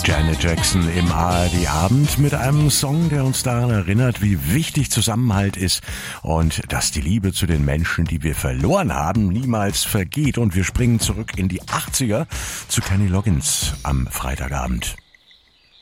Janet Jackson im ARD-Abend mit einem Song, der uns daran erinnert, wie wichtig Zusammenhalt ist und dass die Liebe zu den Menschen, die wir verloren haben, niemals vergeht. Und wir springen zurück in die 80er zu Kenny Loggins am Freitagabend.